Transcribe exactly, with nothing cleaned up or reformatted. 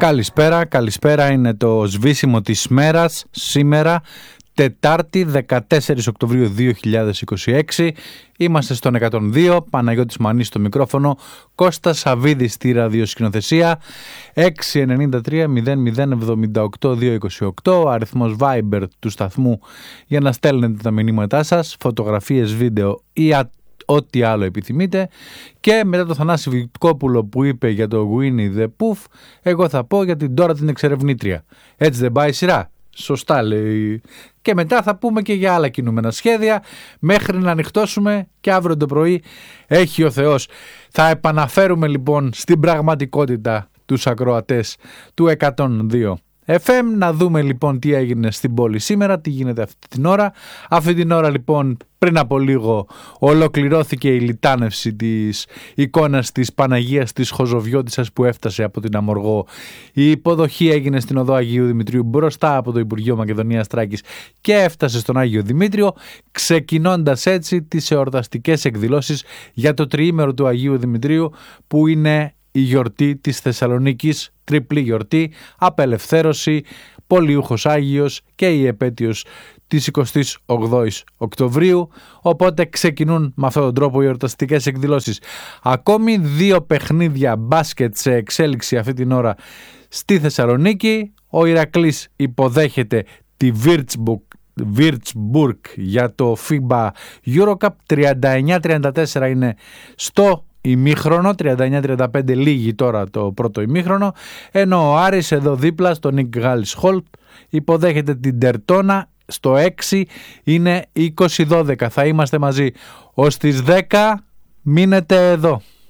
Καλησπέρα, καλησπέρα, είναι το σβήσιμο της μέρας σήμερα, Τετάρτη δεκατέσσερις Οκτωβρίου δύο χιλιάδες είκοσι έξι. Είμαστε στον εκατόν δύο, Παναγιώτης Μανής στο μικρόφωνο, Κώστας Σαββίδης στη ραδιοσκηνοθεσία. Έξι εννιά τρία μηδέν μηδέν εβδομήντα οκτώ διακόσια είκοσι οκτώ, αριθμός Viber του σταθμού για να στέλνετε τα μηνύματά σας, φωτογραφίες, βίντεο ή α, ό,τι άλλο επιθυμείτε. Και μετά το Θανάση Βιτκόπουλο που είπε για το Winnie the Pooh, εγώ θα πω για την Dora την εξερευνήτρια. Έτσι δεν πάει η σειρά? Σωστά λέει. Και μετά θα πούμε και για άλλα κινούμενα σχέδια μέχρι να ανοιχτώσουμε και αύριο το πρωί έχει ο Θεός. Θα επαναφέρουμε λοιπόν στην πραγματικότητα τους ακροατές του εκατόν δύο εφ εμ. Να δούμε λοιπόν τι έγινε στην πόλη σήμερα, τι γίνεται αυτή την ώρα. Αυτή την ώρα λοιπόν πριν από λίγο ολοκληρώθηκε η λιτάνευση της εικόνας της Παναγίας της Χοζοβιώτισσας που έφτασε από την Αμοργό. Η υποδοχή έγινε στην οδό Αγίου Δημητρίου μπροστά από το Υπουργείο Μακεδονίας Τράκης και έφτασε στον Άγιο Δημήτριο, ξεκινώντας έτσι τις εορταστικές εκδηλώσεις για το τριήμερο του Αγίου Δημητρίου που είναι η γιορτή της Θεσσαλονίκης, τριπλή γιορτή, απελευθέρωση, Πολιούχος Άγιος και η επέτειος της εικοστής όγδοης Οκτωβρίου, οπότε ξεκινούν με αυτόν τον τρόπο οι εορταστικές εκδηλώσεις. Ακόμη δύο παιχνίδια μπάσκετ σε εξέλιξη αυτή την ώρα στη Θεσσαλονίκη. Ο Ηρακλής υποδέχεται τη Würzburg για το φίμπα Eurocup, τριάντα εννιά τριάντα τέσσερα είναι στο ημίχρονο, τριάντα εννιά τριάντα πέντε λίγη τώρα το πρώτο ημίχρονο, ενώ ο Άρης εδώ δίπλα στο Νικ Γάλης Χολτ υποδέχεται την Τερτόνα. Στο έξι είναι είκοσι δώδεκα. Θα είμαστε μαζί ως τις δέκα. Μείνετε εδώ.